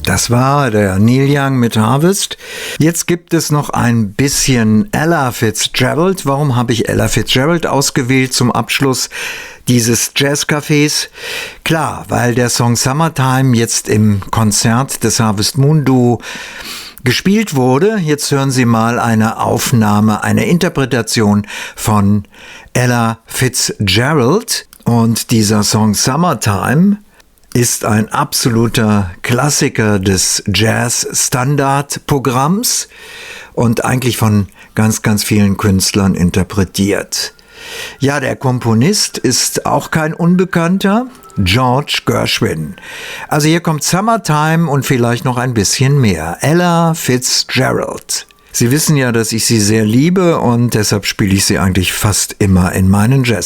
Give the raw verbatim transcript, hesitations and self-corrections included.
Das war der Neil Young mit Harvest. Jetzt gibt es noch ein bisschen Ella Fitzgerald. Warum habe ich Ella Fitzgerald ausgewählt zum Abschluss dieses Jazzcafés? Klar, weil der Song Summertime jetzt im Konzert des Harvest Moon Duo gespielt wurde. Jetzt hören Sie mal eine Aufnahme, eine Interpretation von Ella Fitzgerald. Und dieser Song Summertime ist ein absoluter Klassiker des Jazz-Standard-Programms und eigentlich von ganz, ganz vielen Künstlern interpretiert. Ja, der Komponist ist auch kein Unbekannter, George Gershwin. Also hier kommt Summertime und vielleicht noch ein bisschen mehr. Ella Fitzgerald. Sie wissen ja, dass ich sie sehr liebe und deshalb spiele ich sie eigentlich fast immer in meinen Jazz